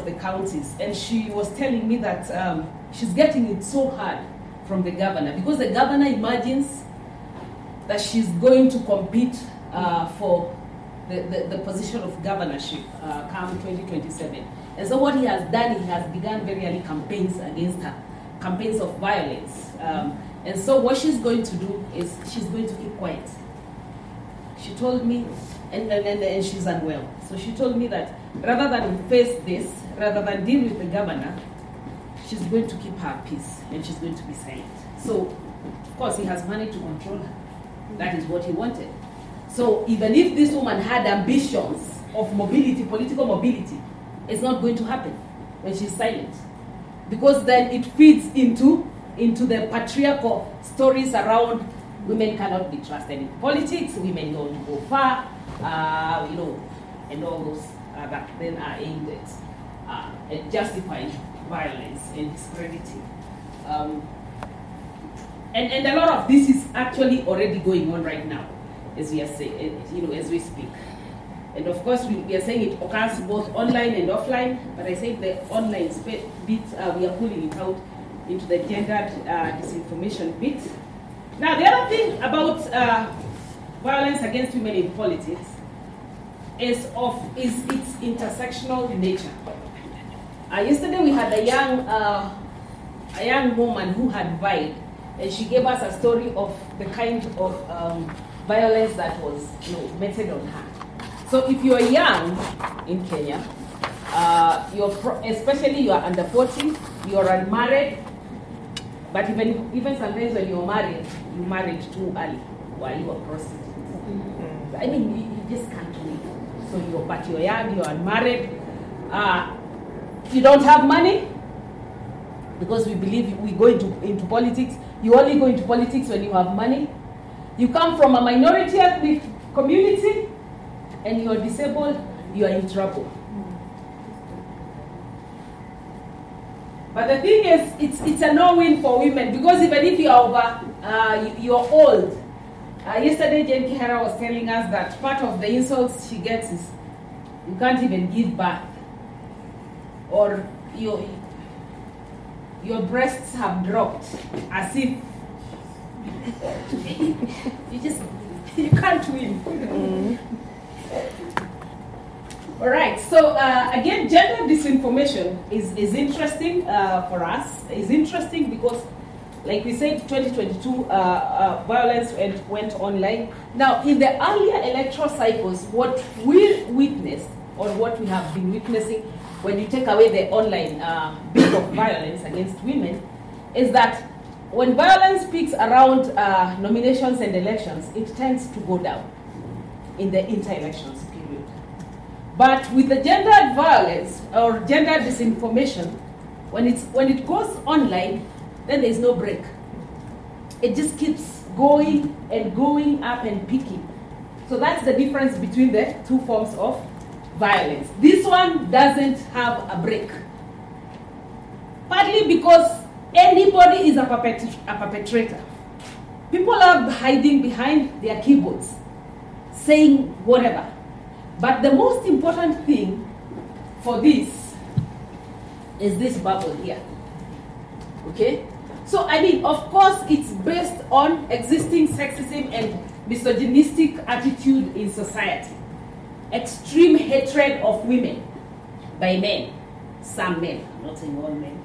of the counties, and she was telling me that she's getting it so hard from the governor, because the governor imagines that she's going to compete for the position of governorship come 2027. And so what he has done, he has begun very early campaigns against her, campaigns of violence. And so what she's going to do is she's going to keep quiet. She told me, and she's unwell. So she told me that rather than face this, rather than deal with the governor, she's going to keep her peace and she's going to be silent. So, of course, he has managed to control her. That is what he wanted. So even if this woman had ambitions of mobility, political mobility, it's not going to happen when she's silent. Because then it feeds into the patriarchal stories around women cannot be trusted in politics, women don't go far, and all those that then are aimed at justifying violence and discrediting. And a lot of this is actually already going on right now, as we are saying, as we speak. And of course, we are saying it occurs both online and offline, but I say the online bit, we are pulling it out into the gendered disinformation bit. Now, the other thing about violence against women in politics is its intersectional nature. Yesterday, we had a young woman who had vied, and she gave us a story of the kind of violence that was meted on her. So if you're young in Kenya, especially you are under 40, you're unmarried, but even sometimes when you're married, you married too early while you are prostitute. I mean, you just can't wait. So you're young, you're unmarried, you don't have money, because we believe we go into politics. You only go into politics when you have money. You come from a minority ethnic community, and you're disabled, you're in trouble. But the thing is, it's a no-win for women, because even if you're old. Yesterday, Jane Kihara was telling us that part of the insults she gets is you can't even give birth, or your breasts have dropped, as if you can't win. All right, so again, gender disinformation is interesting for us. It's interesting because, like we said, 2022 violence went online. Now, in the earlier electoral cycles, what we witnessed, or what we have been witnessing, when you take away the online bit of violence against women, is that when violence peaks around nominations and elections, it tends to go down in the inter-elections period. But with the gendered violence or gender disinformation, when it goes online, then there's no break. It just keeps going and going up and peaking. So that's the difference between the two forms of violence. This one doesn't have a break. Partly because anybody is a perpetrator. People are hiding behind their keyboards, saying whatever. But the most important thing for this is this bubble here. Okay? So, I mean, of course, it's based on existing sexism and misogynistic attitude in society. Extreme hatred of women by men. Some men, I'm not saying all men.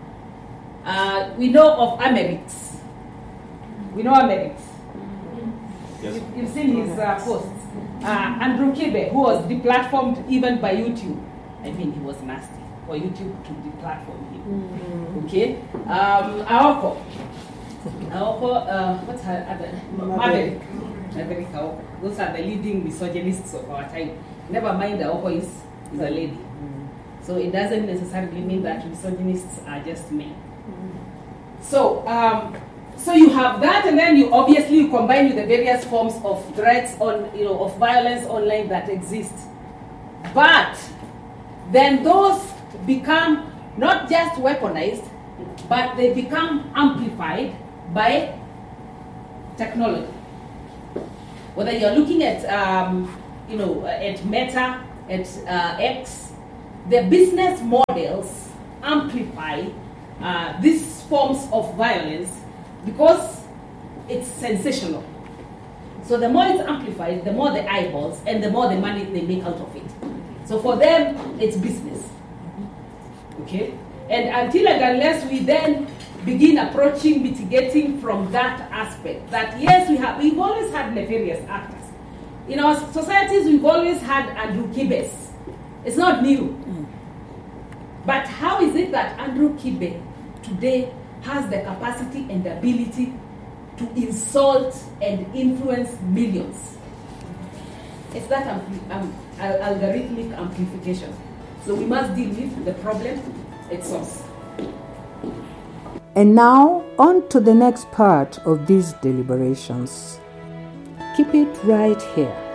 We know of Amerix. We know Amerix. Yes. You've seen his posts. Andrew Kibe, who was deplatformed even by YouTube. I mean, he was nasty for YouTube to deplatform him. Okay? Aoko, what's her other? Maverick Aoko. Those are the leading misogynists of our time. Never mind, Aoko is a lady. So it doesn't necessarily mean that misogynists are just men. So you have that, and then you obviously combine with the various forms of threats of violence online that exist. But then those become not just weaponized, but they become amplified by technology. Whether you're looking at at Meta, at X, the business models amplify these forms of violence because it's sensational. So the more it's amplified, the more the eyeballs and the more the money they make out of it. So for them, it's business. Okay? And until and unless we then begin approaching, mitigating from that aspect, that yes, we've always had nefarious actors. In our societies, we've always had Andrew Kibes. It's not new. But how is it that Andrew Kibe today has the capacity and the ability to insult and influence millions? It's that algorithmic amplification. So we must deal with the problem at source. And now, on to the next part of these deliberations. Keep it right here.